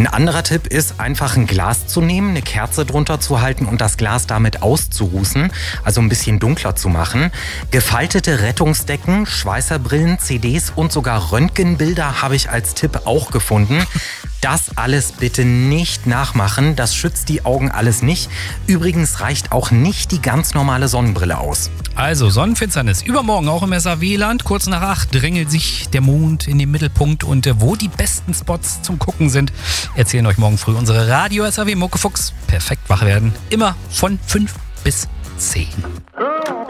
Ein anderer Tipp ist, einfach ein Glas zu nehmen, eine Kerze drunter zu halten und das Glas damit auszurußen, also ein bisschen dunkler zu machen. Gefaltete Rettungsdecken, Schweißerbrillen, CDs und sogar Röntgenbilder habe ich als Tipp auch gefunden. Das alles bitte nicht nachmachen, das schützt die Augen alles nicht. Übrigens reicht auch nicht die ganz normale Sonnenbrille aus. Also Sonnenfinsternis übermorgen auch im SAW-Land. Kurz nach 8 drängelt sich der Mond in den Mittelpunkt. Und wo die besten Spots zum Gucken sind, erzählen euch morgen früh unsere Radio-SAW Muckefuchs. Perfekt wach werden, immer von 5 bis 10.